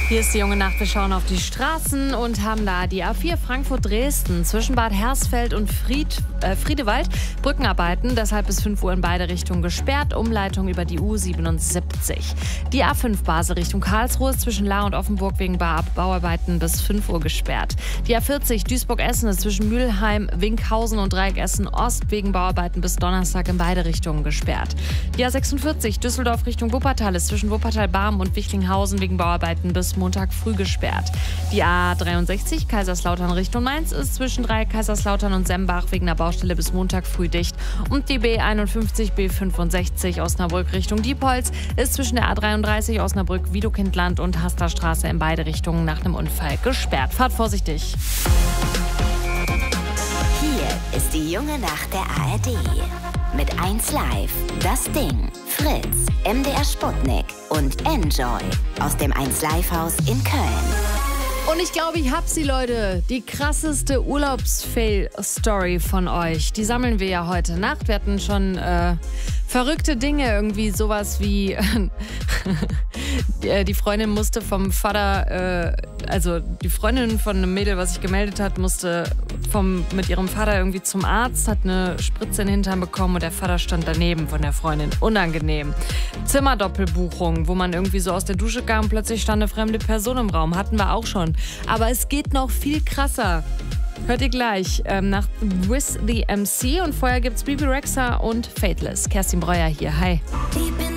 Hier ist die junge Nacht. Wir schauen auf die Straßen und haben da die A4 Frankfurt-Dresden zwischen Bad Hersfeld und Friedewald. Brückenarbeiten, deshalb bis 5 Uhr in beide Richtungen gesperrt. Umleitung über die U77. Die A5 Basel Richtung Karlsruhe ist zwischen Lahr und Offenburg wegen Bauarbeiten bis 5 Uhr gesperrt. Die A40 Duisburg-Essen ist zwischen Mülheim, Winkhausen und Dreieck Essen-Ost wegen Bauarbeiten bis Donnerstag in beide Richtungen gesperrt. Die A46 Düsseldorf Richtung Wuppertal ist zwischen Wuppertal-Barmen und Wichlinghausen wegen Bauarbeiten bis Montag früh gesperrt. Die A63 Kaiserslautern Richtung Mainz ist zwischen Dreieck Kaiserslautern und Sembach wegen der Baustelle bis Montag früh dicht. Und die B51 B65 Osnabrück Richtung Diepholz ist zwischen der A33 Osnabrück Widokindland und Hasterstraße in beide Richtungen nach einem Unfall gesperrt. Fahrt vorsichtig. Hier ist die junge Nacht der ARD. Mit 1 Live, Das Ding, Fritz, MDR Sputnik und Enjoy aus dem 1 Live Haus in Köln. Und ich glaube, ich hab sie, Leute. Die krasseste Urlaubsfail-Story von euch. Die sammeln wir ja heute Nacht. Wir hatten schon verrückte Dinge, irgendwie sowas wie die Freundin musste vom Vater, also die Freundin von einem Mädel, was sich gemeldet hat, musste mit ihrem Vater irgendwie zum Arzt, hat eine Spritze in den Hintern bekommen und der Vater stand daneben von der Freundin. Unangenehm. Zimmerdoppelbuchung, wo man irgendwie so aus der Dusche kam und plötzlich stand eine fremde Person im Raum. Hatten wir auch schon. Aber es geht noch viel krasser. Hört ihr gleich nach With the MC und vorher gibt's Bebe Rexha und Fateless. Kerstin Breuer hier. Hi.